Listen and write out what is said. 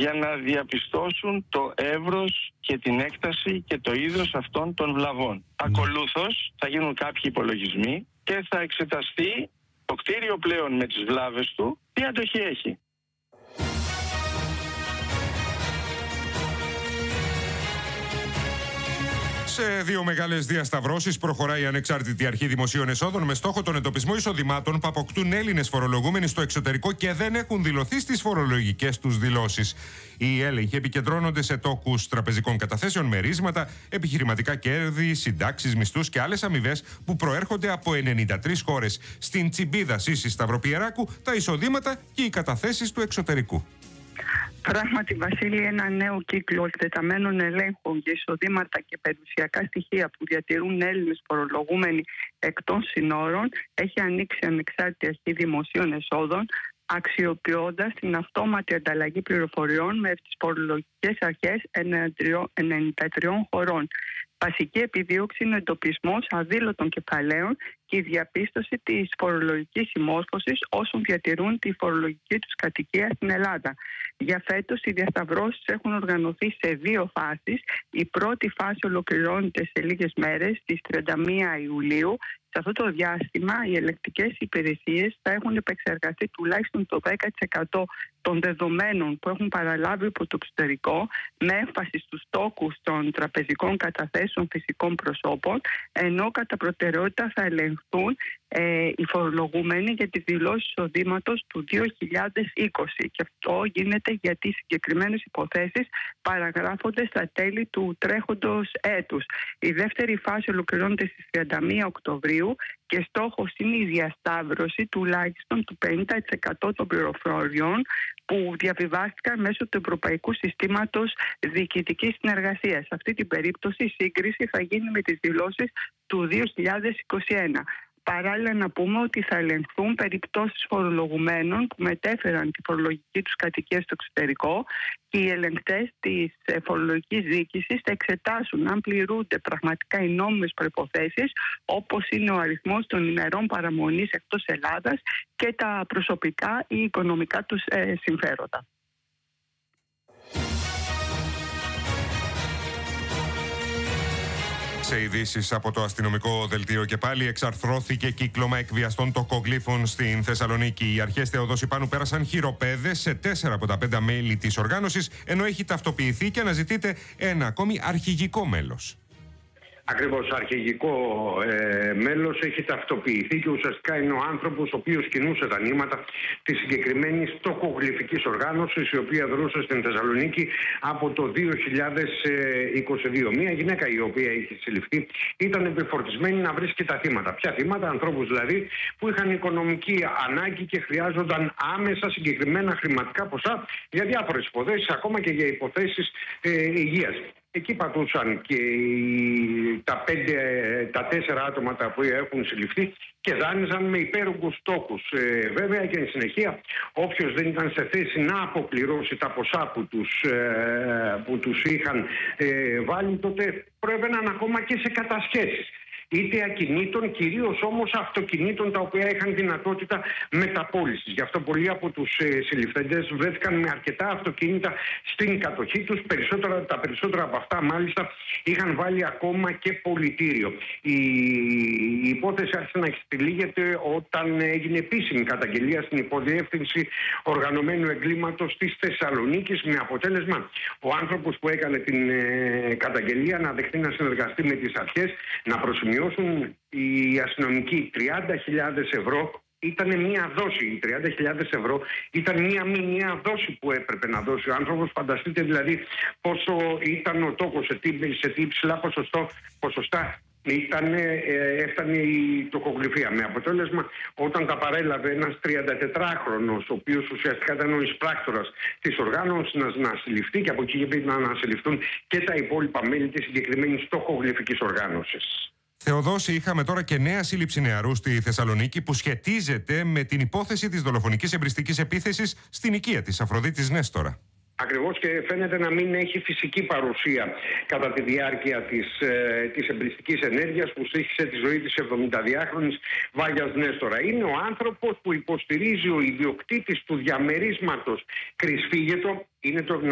για να διαπιστώσουν το εύρος και την έκταση και το είδος αυτών των βλαβών. Ακολούθως θα γίνουν κάποιοι υπολογισμοί και θα εξεταστεί το κτίριο πλέον με τις βλάβες του, τι αντοχή έχει. Σε δύο μεγάλες διασταυρώσεις προχωράει η Ανεξάρτητη Αρχή Δημοσίων Εσόδων με στόχο τον εντοπισμό εισοδημάτων που αποκτούν Έλληνες φορολογούμενοι στο εξωτερικό και δεν έχουν δηλωθεί στις φορολογικές τους δηλώσεις. Οι έλεγχοι επικεντρώνονται σε τόκους τραπεζικών καταθέσεων, μερίσματα, επιχειρηματικά κέρδη, συντάξεις, μισθούς και άλλες αμοιβές που προέρχονται από 93 χώρες. Στην Τσιμπίδα Σύση Σταυροπιεράκου, τα εισοδήματα και οι καταθέσεις του εξωτερικού. Πράγματι, Βασίλη, ένα νέο κύκλο εκτεταμένων ελέγχων για εισοδήματα και περιουσιακά στοιχεία που διατηρούν Έλληνες φορολογούμενοι εκτός συνόρων έχει ανοίξει η Ανεξάρτητη Αρχή Δημοσίων Εσόδων, αξιοποιώντας την αυτόματη ανταλλαγή πληροφοριών με τις φορολογικές αρχές 93 χωρών. Βασική επιδίωξη είναι ο εντοπισμός αδήλωτων κεφαλαίων και η διαπίστωση της φορολογικής συμμόρφωσης όσων διατηρούν τη φορολογική τους κατοικία στην Ελλάδα. Για φέτος οι διασταυρώσεις έχουν οργανωθεί σε δύο φάσεις. Η πρώτη φάση ολοκληρώνεται σε λίγες μέρες, στις 31 Ιουλίου. Σε αυτό το διάστημα οι ελεκτικές υπηρεσίες θα έχουν επεξεργαστεί τουλάχιστον το 10% των δεδομένων που έχουν παραλάβει από το εξωτερικό, με έμφαση στους τόκους των τραπεζικών καταθέσεων φυσικών προσώπων, ενώ κατά προτεραιότητα θα ελεγχθούν οι φορολογούμενοι για τις δηλώσεις εισοδήματος του 2020. Και αυτό γίνεται γιατί οι συγκεκριμένες υποθέσεις παραγράφονται στα τέλη του τρέχοντος έτους. Η δεύτερη φάση ολοκληρώνεται στις 31 Οκτωβρίου και στόχος είναι η διασταύρωση τουλάχιστον του 50% των πληροφοριών που διαβιβάστηκαν μέσω του Ευρωπαϊκού Συστήματος Διοικητικής Συνεργασίας. Σε αυτή την περίπτωση η σύγκριση θα γίνει με τις δηλώσεις του 2021. Παράλληλα, να πούμε ότι θα ελεγχθούν περιπτώσεις φορολογουμένων που μετέφεραν τη φορολογική τους κατοικία στο εξωτερικό και οι ελεγκτές της φορολογικής διοίκησης θα εξετάσουν αν πληρούνται πραγματικά οι νόμιμες προϋποθέσεις, όπως είναι ο αριθμός των ημερών παραμονής εκτός Ελλάδας και τα προσωπικά ή οικονομικά τους συμφέροντα. Σε ειδήσεις από το αστυνομικό δελτίο και πάλι, εξαρθρώθηκε κύκλωμα εκβιαστών τοκογλύφων στην Θεσσαλονίκη. Οι αρχές Θεοδοσιπάνου πέρασαν χειροπέδες σε 4 από τα 5 μέλη της οργάνωσης, ενώ έχει ταυτοποιηθεί και αναζητείται ένα ακόμη αρχηγικό μέλος. Ακριβώς, αρχηγικό μέλος έχει ταυτοποιηθεί και ουσιαστικά είναι ο άνθρωπος ο οποίος κινούσε τα νήματα της συγκεκριμένης τοκογλυφικής οργάνωσης, η οποία δρούσε στην Θεσσαλονίκη από το 2022. Μια γυναίκα η οποία είχε συλληφθεί ήταν επιφορτισμένη να βρίσκει τα θύματα. Ποια θύματα? Ανθρώπους δηλαδή που είχαν οικονομική ανάγκη και χρειάζονταν άμεσα συγκεκριμένα χρηματικά ποσά για διάφορες υποθέσεις, ακόμα και για υποθέσεις υγείας. Εκεί πατούσαν και τα 4 άτομα τα οποία έχουν συλληφθεί και δάνειζαν με υπέρογκους τόκους. Βέβαια και εν συνεχεία όποιος δεν ήταν σε θέση να αποπληρώσει τα ποσά που τους είχαν βάλει, τότε προέβαιναν ακόμα και σε κατασχέσεις. Είτε ακινήτων, κυρίως όμως αυτοκινήτων τα οποία είχαν δυνατότητα μεταπώλησης. Γι' αυτό πολλοί από τους συλληφθέντες βρέθηκαν με αρκετά αυτοκίνητα στην κατοχή τους. Τα περισσότερα από αυτά μάλιστα είχαν βάλει ακόμα και πολιτήριο. Η υπόθεση άρχισε να εξελίγεται όταν έγινε επίσημη καταγγελία στην Υποδιεύθυνση Οργανωμένου Εγκλήματος της Θεσσαλονίκης, με αποτέλεσμα ο άνθρωπος που έκανε την καταγγελία να δεχτεί να συνεργαστεί με τις αρχές, να προσημειώσουν οι αστυνομικοί 30.000 ευρώ. Ήταν μία δόση. Οι 30.000 ευρώ ήταν μία μηνιαία δόση που έπρεπε να δώσει ο άνθρωπος. Φανταστείτε δηλαδή πόσο ήταν ο τόκος, σε τι υψηλά ποσοστά έφτανε η τοκογλυφία. Με αποτέλεσμα, όταν τα παρέλαβε ένας 34χρονος, ο οποίος ουσιαστικά ήταν ο εισπράκτορας της οργάνωσης, να συλληφθεί, και από εκεί να συλληφθούν και τα υπόλοιπα μέλη της συγκεκριμένης τοκογλυφικής οργάνωσης. Θεοδόση, είχαμε τώρα και νέα σύλληψη νεαρού στη Θεσσαλονίκη που σχετίζεται με την υπόθεση της δολοφονικής εμπριστικής επίθεσης στην οικία της Αφροδίτης Νέστορα. Ακριβώς, και φαίνεται να μην έχει φυσική παρουσία κατά τη διάρκεια της εμπριστικής ενέργειας που στοίχησε τη ζωή της 72χρονης Βάγιας Νέστορα. Είναι ο άνθρωπος που υποστηρίζει ο ιδιοκτήτης του διαμερίσματος Κρυσφύγετο, είναι το